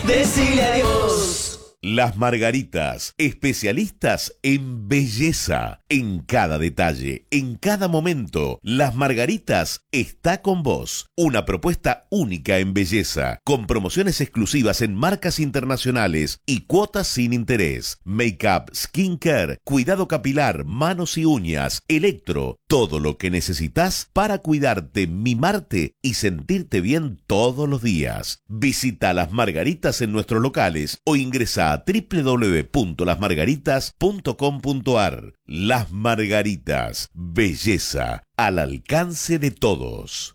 Decile adiós. Las Margaritas, especialistas en belleza, en cada detalle, en cada momento. Las Margaritas está con vos. Una propuesta única en belleza, con promociones exclusivas en marcas internacionales y cuotas sin interés. Make-up, skincare, cuidado capilar, manos y uñas, electro, todo lo que necesitas para cuidarte, mimarte y sentirte bien todos los días. Visita Las Margaritas en nuestros locales o ingresa a www.lasmargaritas.com.ar. Las Margaritas, belleza al alcance de todos.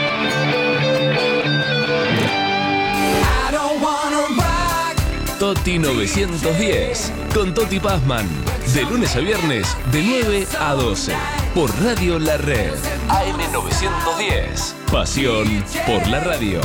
Toti 910, con Toti Pazman, de lunes a viernes, de 9 a 12, por Radio La Red, AM 910, pasión por la radio.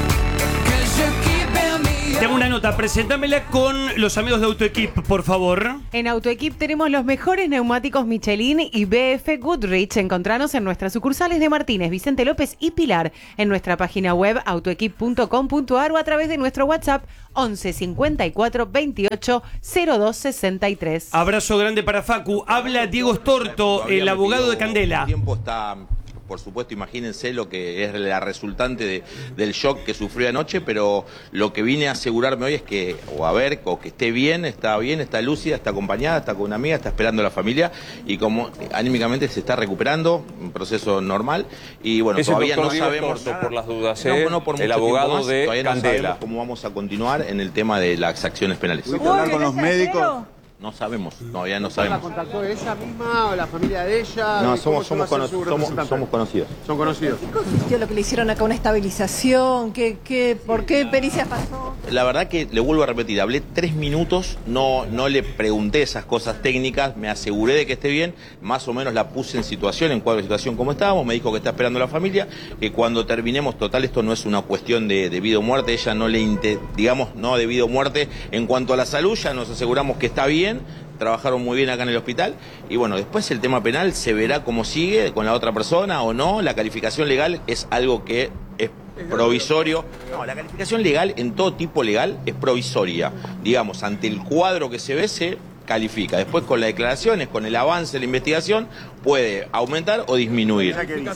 Tengo una nota, preséntamela con los amigos de AutoEquip, por favor. En AutoEquip tenemos los mejores neumáticos Michelin y BF Goodrich. Encontranos en nuestras sucursales de Martínez, Vicente López y Pilar, en nuestra página web autoequip.com.ar o a través de nuestro WhatsApp 11 54 28 02 63. Abrazo grande para Facu. Habla Diego Storto, el abogado de Candela. El tiempo está... Por supuesto, imagínense lo que es la resultante del shock que sufrió anoche, pero lo que vine a asegurarme hoy es que, que esté bien, está lúcida, está acompañada, está con una amiga, está esperando a la familia y como anímicamente se está recuperando, un proceso normal. Y bueno, todavía no sabemos... por las dudas, no por mucho el abogado más, de todavía no Candela. sabemos cómo vamos a continuar en el tema de las acciones penales. ¿Pudiste hablar con los médicos? No sabemos, todavía no sabemos. ¿La contactó ella misma o la familia de ella? No, somos conocidos. Son conocidos. ¿Qué consistió lo que le hicieron acá? ¿Una estabilización? ¿Por qué pericias pasó? La verdad que le vuelvo a repetir, hablé 3 minutos, no le pregunté esas cosas técnicas, me aseguré de que esté bien, más o menos la puse en cuadro de situación como estábamos, me dijo que está esperando a la familia, que cuando terminemos, total, esto no es una cuestión de vida o muerte, ella no de vida o muerte, en cuanto a la salud, ya nos aseguramos que está bien. Trabajaron muy bien acá en el hospital y bueno, después el tema penal se verá cómo sigue con la otra persona o no. La calificación legal es algo que es provisorio. No, la calificación legal en todo tipo legal es provisoria. Digamos, ante el cuadro que se ve se califica. Después con las declaraciones, con el avance de la investigación, puede aumentar o disminuir.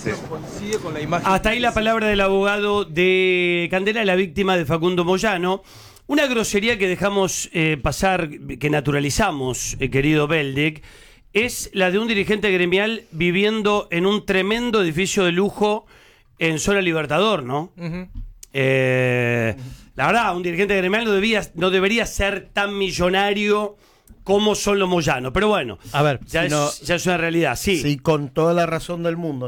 Hasta ahí la palabra del abogado de Candela, la víctima de Facundo Moyano. Una grosería que dejamos pasar, que naturalizamos, querido Beldek, es la de un dirigente gremial viviendo en un tremendo edificio de lujo en zona Libertador, ¿no? Uh-huh. La verdad, un dirigente gremial no debería ser tan millonario como son los Moyano, pero bueno, a ver, ya es una realidad, sí. Sí, con toda la razón del mundo,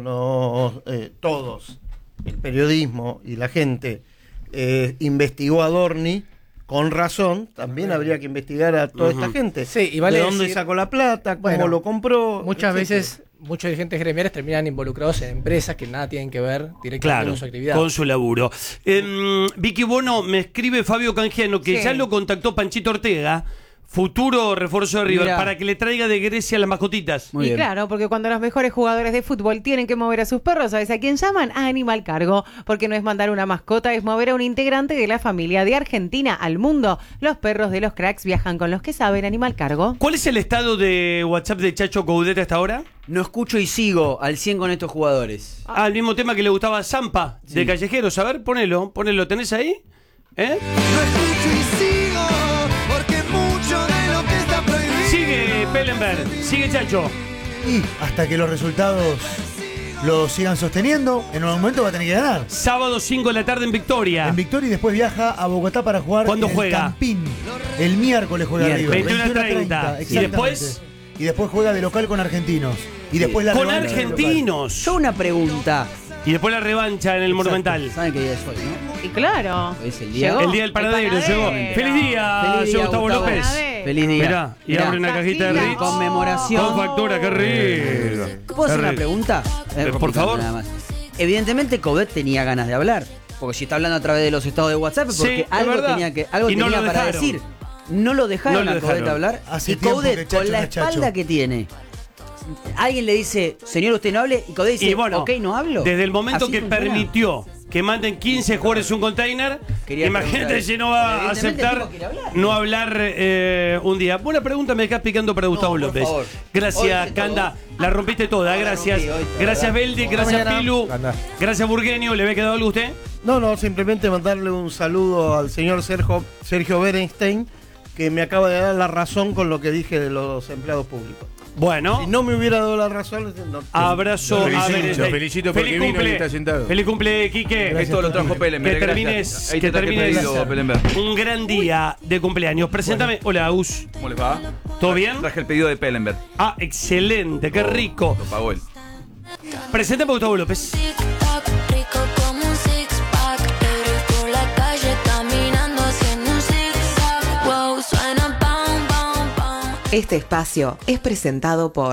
todos, el periodismo y la gente investigó a Dorni. Con razón, también habría que investigar a toda esta gente. Sí, y vale ¿de dónde decir, sacó la plata? ¿Cómo lo compró? Muchas veces, muchos dirigentes gremiales terminan involucrados en empresas que nada tienen que ver directamente con su actividad. Con su laburo. Vicky Bono, me escribe Fabio Canjiano que ya lo contactó Panchito Ortega, futuro refuerzo de River, para que le traiga de Grecia las mascotitas. Muy bien. Claro, porque cuando los mejores jugadores de fútbol tienen que mover a sus perros, ¿sabes a quién llaman? A Animal Cargo, porque no es mandar una mascota, es mover a un integrante de la familia. De Argentina al mundo, los perros de los cracks viajan con los que saben. Animal Cargo. ¿Cuál es el estado de WhatsApp de Chacho Coudet hasta ahora? No escucho y sigo al 100 con estos jugadores. El mismo tema que le gustaba a Zampa, de Callejeros. A ver, ponelo, ¿tenés ahí? No escucho y sigo, porque mucho de lo que está prohibido. Sigue Pellenberg, sigue Chacho. Y hasta que los resultados lo sigan sosteniendo, en un momento va a tener que ganar. Sábado 5 de la tarde en Victoria. En Victoria y después viaja a Bogotá para jugar. ¿Cuándo en juega? El Campín. El miércoles juega River. 21:30. ¿Y después juega de local con Argentinos. Y después la con revancha Argentinos. Yo una pregunta. Y después la revancha en el Monumental. ¿Saben qué día es hoy, no? Y claro. Es el día. El día del panadero llegó. ¡Feliz día, señor Gustavo López! Feliz día. Mirá, y abre una cajita de Ritz. Conmemoración. Con factura, qué rico. ¿Puedo hacer una pregunta? Por favor. Nada más. Evidentemente Coudet tenía ganas de hablar. Porque si está hablando a través de los estados de WhatsApp, porque algo tenía para decir. No lo dejaron a Coudet hablar. Hace y Coudet, con la espalda que tiene, alguien le dice, señor, usted no hable, y Coudet dice, ok, no hablo. Desde el momento que permitió que manden 15 jugadores un container. Imagínate si no va a aceptar no hablar un día. Buena pregunta, me dejás picando para Gustavo López. Favor. Gracias, Canda. La rompiste toda, gracias. Gracias, Beldi, gracias, Pilu. Gracias, Burgueño. ¿Le había quedado algo a usted? No, simplemente mandarle un saludo al señor Sergio Berenstein, que me acaba de dar la razón con lo que dije de los empleados públicos. Bueno. Si no me hubiera dado la razón, abrazo a Berenstein. Lo felicito porque vino y está sentado. Feliz cumple, Quique. Esto lo trajo Pellenberg. Que termines un gran día de cumpleaños. Preséntame. Hola, Agus. ¿Cómo les va? ¿Todo bien? Traje el pedido de Pellenberg. Ah, excelente, qué rico. Lo pagó él. Preséntame a Gustavo López. Este espacio es presentado por